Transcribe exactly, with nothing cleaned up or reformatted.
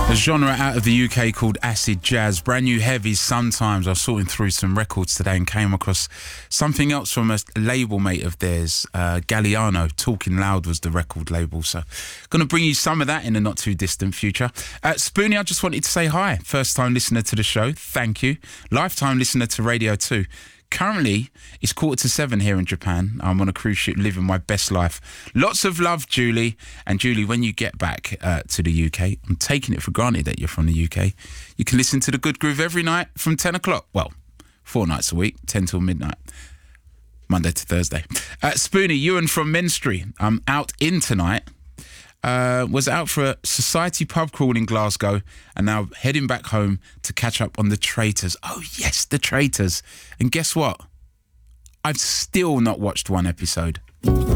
A genre out of the U K called acid jazz. Brand new heavies sometimes. I was sorting through some records today and came across something else from a label mate of theirs, uh, Galliano. Talking Loud was the record label. So going to bring you some of that in the not too distant future. Uh, Spoonie, I just wanted to say hi. First time listener to the show. Thank you. Lifetime listener to Radio two. Currently, it's quarter to seven here in Japan. I'm on a cruise ship living my best life. Lots of love, Julie. And Julie, when you get back uh, to the U K, I'm taking it for granted that you're from the U K. You can listen to The Good Groove every night from ten o'clock. Well, four nights a week, ten till midnight. Monday to Thursday. Uh, Spoonie, Ewan from Menstrie. I'm out in tonight. Uh, was out for a society pub crawl in Glasgow and now heading back home to catch up on The Traitors. Oh, yes, The Traitors. And guess what? I've still not watched one episode.